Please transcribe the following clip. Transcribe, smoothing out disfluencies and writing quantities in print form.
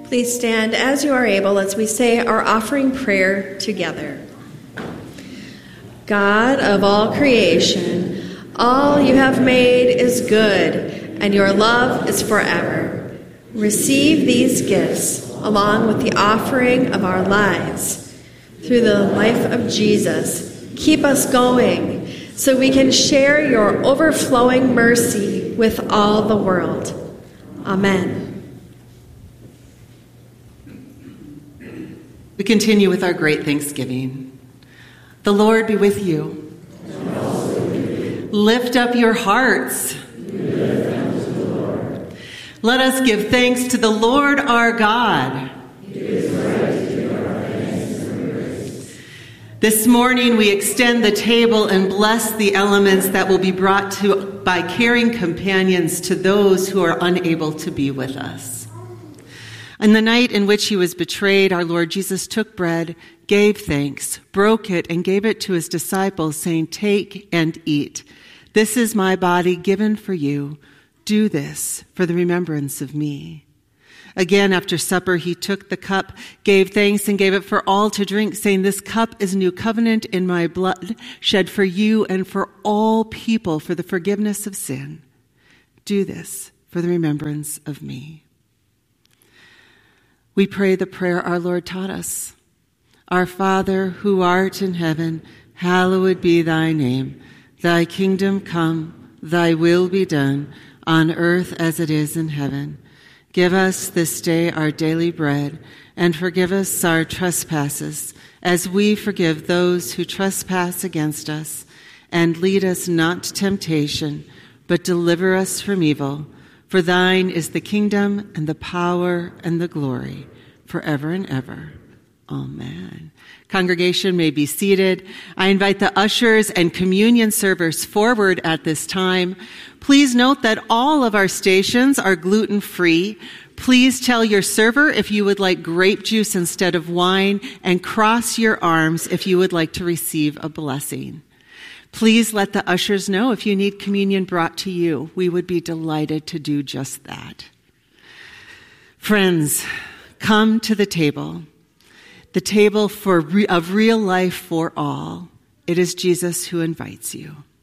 Please stand as you are able as we say our offering prayer together. God of all creation, all you have made is good, and your love is forever. Receive these gifts along with the offering of our lives. Through the life of Jesus, keep us going so we can share your overflowing mercy with all the world. Amen. We continue with our great thanksgiving. The Lord be with you. Lift up your hearts. Let us give thanks to the Lord our God. This morning we extend the table and bless the elements that will be brought to by caring companions to those who are unable to be with us. On the night in which he was betrayed, our Lord Jesus took bread, gave thanks, broke it, and gave it to his disciples, saying, "Take and eat. This is my body given for you. Do this for the remembrance of me." Again, after supper, he took the cup, gave thanks, and gave it for all to drink, saying, "This cup is a new covenant in my blood, shed for you and for all people for the forgiveness of sin. Do this for the remembrance of me." We pray the prayer our Lord taught us. Our Father, who art in heaven, hallowed be thy name. Thy kingdom come, thy will be done, on earth as it is in heaven. Give us this day our daily bread, and forgive us our trespasses, as we forgive those who trespass against us. And lead us not to temptation, but deliver us from evil. For thine is the kingdom and the power and the glory forever and ever. Amen. Congregation may be seated. I invite the ushers and communion servers forward at this time. Please note that all of our stations are gluten-free. Please tell your server if you would like grape juice instead of wine, and cross your arms if you would like to receive a blessing. Please let the ushers know if you need communion brought to you. We would be delighted to do just that. Friends, come to the table of real life for all. It is Jesus who invites you.